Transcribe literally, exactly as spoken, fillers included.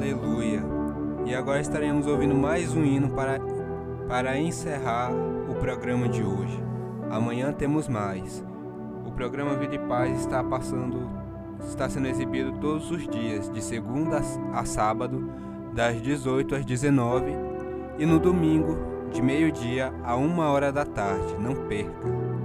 Aleluia. E agora estaremos ouvindo mais um hino para, para encerrar o programa de hoje. Amanhã temos mais. O programa Vida e Paz está passando, está sendo exibido todos os dias, de segunda a sábado, das dezoito às dezenove e no domingo, de meio-dia a uma hora da tarde. Não perca!